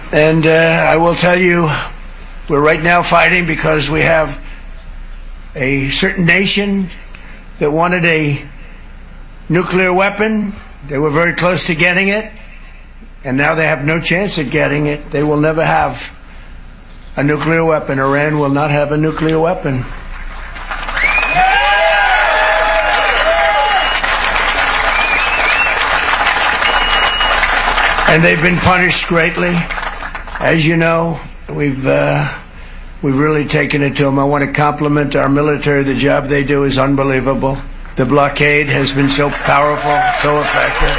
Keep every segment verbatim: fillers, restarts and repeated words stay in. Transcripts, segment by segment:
And uh, I will tell you, we're right now fighting because we have a certain nation that wanted a nuclear weapon. They were very close to getting it, and now they have no chance at getting it. They will never have a nuclear weapon. Iran will not have a nuclear weapon. And they've been punished greatly. As you know, we've uh, we've really taken it to them. I want to compliment our military. The job they do is unbelievable. The blockade has been so powerful, so effective.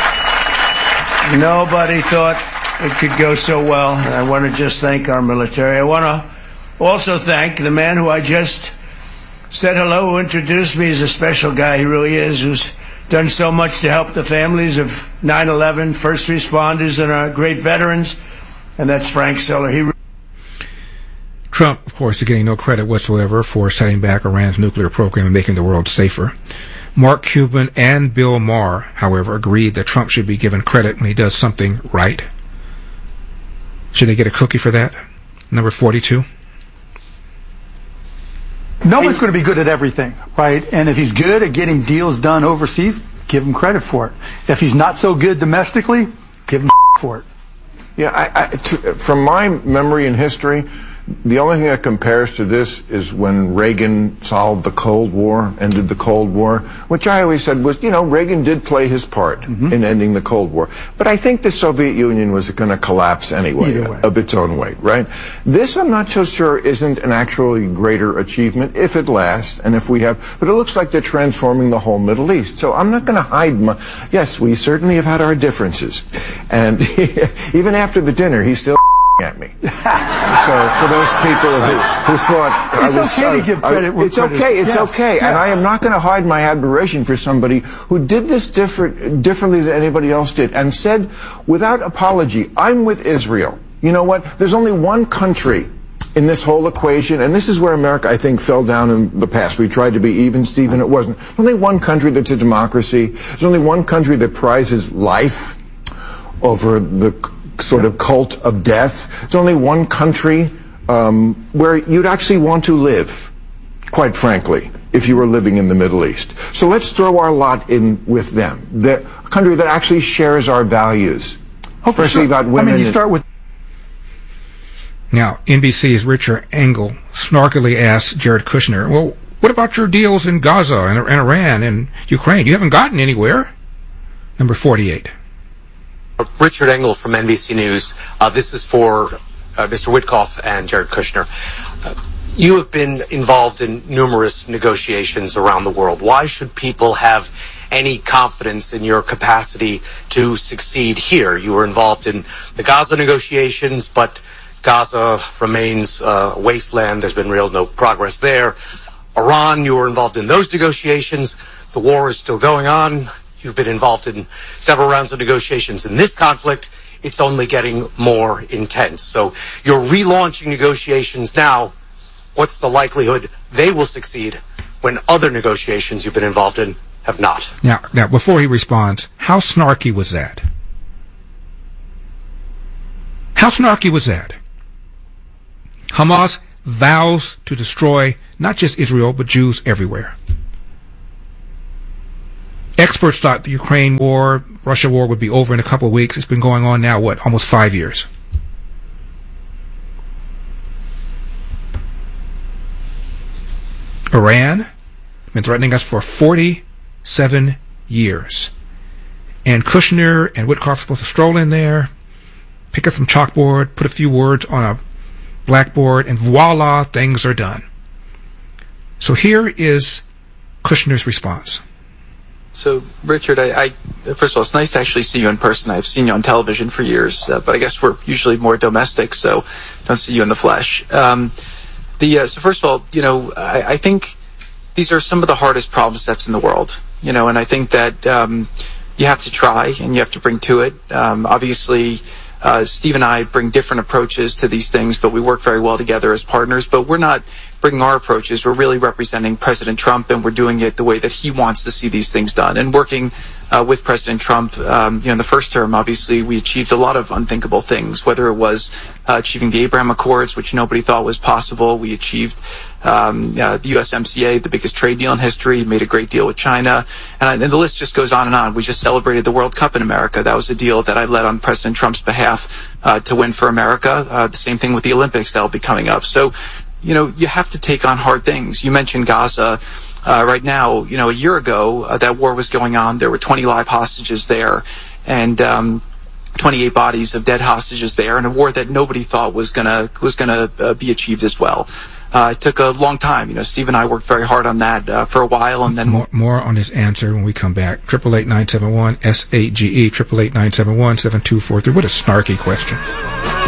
Nobody thought it could go so well. And I want to just thank our military. I want to also thank the man who I just said hello, who introduced me as a special guy. He really is, who's done so much to help the families of nine eleven, first responders, and our great veterans, and that's Frank Siller. He Trump, of course, is getting no credit whatsoever for setting back Iran's nuclear program and making the world safer. Mark Cuban and Bill Maher, however, agreed that Trump should be given credit when he does something right. Should they get a cookie for that? Number forty-two. No one's going to be good at everything, right? And if he's good at getting deals done overseas, give him credit for it. If he's not so good domestically, give him for it. Yeah, I, I, to, from my memory and history, the only thing that compares to this is when Reagan solved the Cold War, ended the Cold War, which I always said was, you know, Reagan did play his part mm-hmm. in ending the Cold War. But I think the Soviet Union was going to collapse anyway, of its own weight, right? This, I'm not so sure, isn't an actually greater achievement, if it lasts, and if we have, but it looks like they're transforming the whole Middle East. So I'm not going to hide my, yes, we certainly have had our differences. And even after the dinner, he's still at me. So for those people who, who thought it's I was okay to give credit, I, it's credit. okay, it's yes. okay, yes. and I am not going to hide my admiration for somebody who did this different, differently than anybody else did, and said without apology, "I'm with Israel." You know what? There's only one country in this whole equation, and this is where America, I think, fell down in the past. We tried to be even, Stephen. It wasn't. There's only one country that's a democracy. There's only one country that prizes life over the sort of cult of death. It's only one country um, where you'd actually want to live, quite frankly, if you were living in the Middle East. So let's throw our lot in with them. The a country that actually shares our values. Oh, for Especially sure. about women. I mean, you start with. Now, N B C's Richard Engel snarkily asked Jared Kushner, well, what about your deals in Gaza and, and Iran and Ukraine? You haven't gotten anywhere. Number forty-eight. Richard Engel from N B C News. Uh, this is for uh, Mister Witkoff and Jared Kushner. Uh, you have been involved in numerous negotiations around the world. Why should people have any confidence in your capacity to succeed here? You were involved in the Gaza negotiations, but Gaza remains a wasteland. There's been real no progress there. Iran, you were involved in those negotiations. The war is still going on. You've been involved in several rounds of negotiations. In this conflict, it's only getting more intense. So you're relaunching negotiations now. What's the likelihood they will succeed when other negotiations you've been involved in have not? Now, now before he responds, how snarky was that? How snarky was that? Hamas vows to destroy not just Israel, but Jews everywhere. Experts thought the Ukraine war, Russia war would be over in a couple of weeks. It's been going on now, what, almost five years. Iran been threatening us for forty-seven years. And Kushner and Witkoff are supposed to stroll in there, pick up some chalkboard, put a few words on a blackboard, and voila, things are done. So here is Kushner's response. So, Richard, I, I first of all, it's nice to actually see you in person. I've seen you on television for years, uh, but I guess we're usually more domestic, so don't see you in the flesh. Um, the uh, so first of all, you know, I, I think these are some of the hardest problem sets in the world, you know, and I think that um, you have to try and you have to bring to it. Um, obviously, uh, Steve and I bring different approaches to these things, but we work very well together as partners. But we're not bringing our approaches. We're really representing President Trump, and we're doing it the way that he wants to see these things done, and working uh, with President Trump. Um, you know, in the first term, obviously, we achieved a lot of unthinkable things, whether it was uh, achieving the Abraham Accords, which nobody thought was possible. We achieved um, uh, the U S M C A, the biggest trade deal in history, made a great deal with China. And, I, and the list just goes on and on. We just celebrated the World Cup in America. That was a deal that I led on President Trump's behalf uh, to win for America. Uh, the same thing with the Olympics that will be coming up. So, you know, you have to take on hard things. You mentioned Gaza. Uh, right now, you know, a year ago, uh, that war was going on. There were twenty live hostages there, and um, twenty-eight bodies of dead hostages there, and a war that nobody thought was gonna was gonna uh, be achieved as well. Uh, it took a long time. You know, Steve and I worked very hard on that uh, for a while, and then more, more on his answer when we come back. Triple eight nine seven one S eight G E triple eight nine seven one seven two four three. What a snarky question.